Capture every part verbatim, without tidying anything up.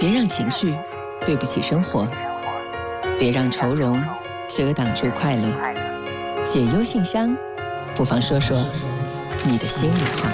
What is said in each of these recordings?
别让情绪对不起生活，别让愁容遮挡住快乐。解忧信箱，不妨说说你的心里话。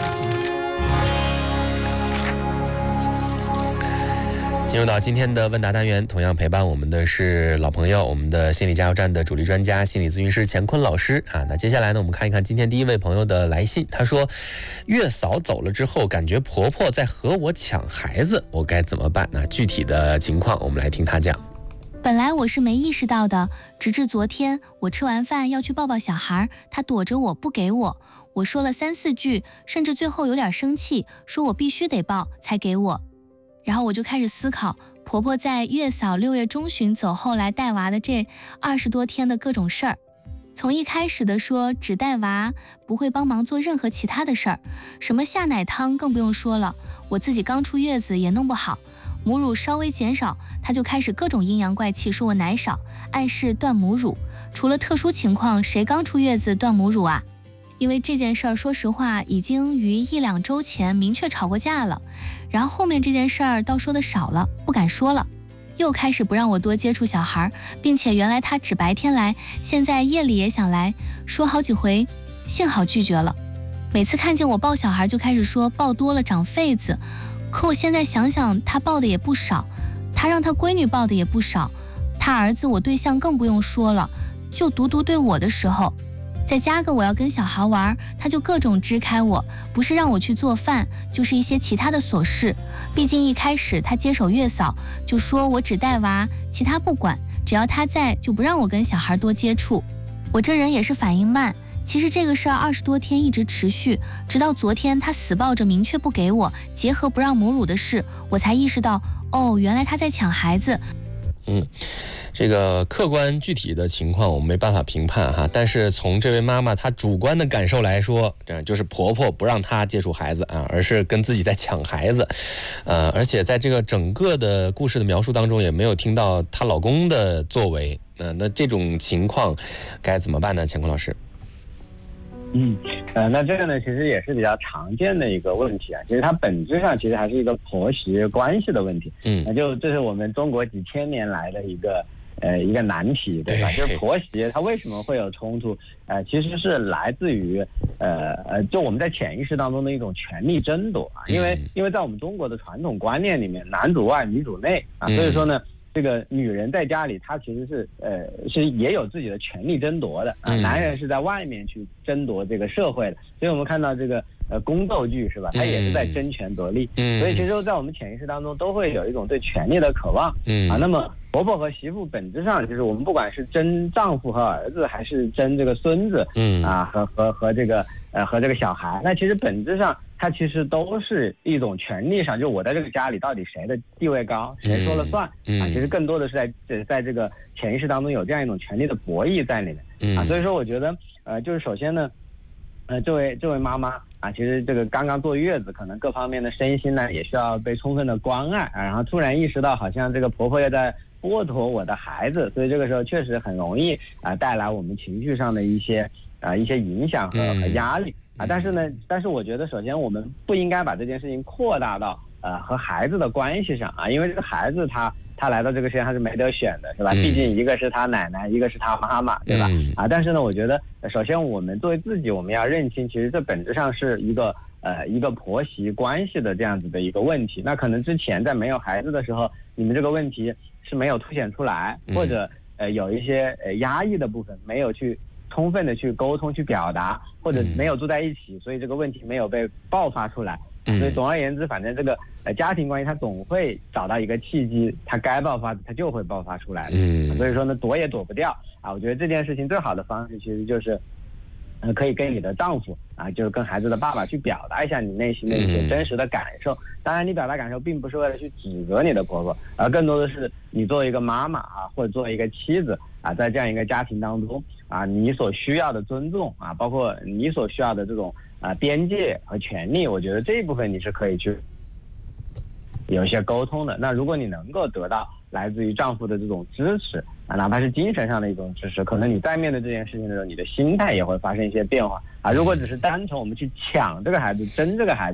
进入到今天的问答单元，同样陪伴我们的是老朋友，我们的心理加油站的主力专家、心理咨询师乾坤老师啊。那接下来呢，我们看一看今天第一位朋友的来信。他说，月嫂走了之后，感觉婆婆在和我抢孩子，我该怎么办？那具体的情况，我们来听他讲。 本来我是没意识到的，直至昨天我吃完饭要去抱抱小孩，他躲着我不给我，我说了三四句，甚至最后有点生气，说我必须得抱才给我。然后我就开始思考，婆婆在月嫂六月中旬走后来带娃的这二十多天的各种事儿。从一开始的说只带娃，不会帮忙做任何其他的事儿，什么下奶汤更不用说了，我自己刚出月子也弄不好，母乳稍微减少，她就开始各种阴阳怪气，说我奶少，暗示断母乳。除了特殊情况，谁刚出月子断母乳啊？因为这件事儿，说实话已经于一两周前明确吵过架了，然后后面这件事儿倒说的少了，不敢说了，又开始不让我多接触小孩，并且原来他只白天来，现在夜里也想来，说好几回，幸好拒绝了。每次看见我抱小孩就开始说抱多了长痱子，可我现在想想，他抱的也不少，他让他闺女抱的也不少，他儿子我对象更不用说了，就独独对我的时候，再加个我要跟小孩玩，他就各种支开我，不是让我去做饭，就是一些其他的琐事。毕竟一开始他接手月嫂就说我只带娃，其他不管，只要他在就不让我跟小孩多接触。我这人也是反应慢，其实这个事儿二十多天一直持续，直到昨天他死抱着明确不给我，结合不让母乳的事，我才意识到，哦，原来他在抢孩子。 嗯，这个客观具体的情况我们没办法评判哈，但是从这位妈妈她主观的感受来说，这就是婆婆不让她接触孩子啊，而是跟自己在抢孩子，呃，而且在这个整个的故事的描述当中，也没有听到她老公的作为，呃，那这种情况该怎么办呢？乾坤老师？ 嗯，呃，那这个呢，其实也是比较常见的一个问题啊。其实它本质上其实还是一个婆媳关系的问题。嗯，那就这是我们中国几千年来的一个呃一个难题，对吧？对，就是婆媳它为什么会有冲突？呃，其实是来自于呃呃，就我们在潜意识当中的一种权力争夺啊。因为因为在我们中国的传统观念里面，男主外女主内啊，所以说呢。这个女人在家里，她其实是呃是也有自己的权力争夺的啊，男人是在外面去争夺这个社会的，所以我们看到这个呃宫斗剧是吧，他也是在争权夺利，嗯，所以其实在我们潜意识当中都会有一种对权力的渴望，嗯啊，那么婆婆和媳妇本质上就是我们不管是争丈夫和儿子，还是争这个孙子，嗯啊和和和这个呃和这个小孩，那其实本质上它其实都是一种权力上，就我在这个家里到底谁的地位高，谁说了算，嗯啊，其实更多的是在在这个潜意识当中有这样一种权力的博弈在里面，嗯啊，所以说我觉得呃就是首先呢。呃，这位这位妈妈啊，其实这个刚刚坐月子，可能各方面的身心呢也需要被充分的关爱啊。然后突然意识到，好像这个婆婆也在剥夺我的孩子，所以这个时候确实很容易啊带来我们情绪上的一些啊一些影响和和压力啊。但是呢，但是我觉得首先我们不应该把这件事情扩大到呃和孩子的关系上啊，因为这个孩子他。他来到这个世界上是没得选的，是吧？毕竟一个是他奶奶，一个是他妈妈，对吧？啊，但是呢，我觉得首先我们作为自己，我们要认清，其实这本质上是一个呃一个婆媳关系的这样子的一个问题。那可能之前在没有孩子的时候，你们这个问题是没有凸显出来，或者呃有一些呃压抑的部分没有去充分的去沟通、去表达，或者没有住在一起，所以这个问题没有被爆发出来。所以总而言之，反正这个呃家庭关系它总会找到一个契机，它该爆发的它就会爆发出来的。嗯，所以说呢，躲也躲不掉啊。我觉得这件事情最好的方式其实就是，呃，可以跟你的丈夫啊，就是跟孩子的爸爸去表达一下你内心的一些真实的感受。当然，你表达感受并不是为了去指责你的婆婆，而更多的是你作为一个妈妈啊，或者作为一个妻子啊，在这样一个家庭当中啊，你所需要的尊重啊，包括你所需要的这种。啊，边界和权利，我觉得这一部分你是可以去有一些沟通的。那如果你能够得到来自于丈夫的这种支持啊，哪怕是精神上的一种支持，可能你在面对这件事情的时候，你的心态也会发生一些变化啊。如果只是单纯我们去抢这个孩子、争这个孩子。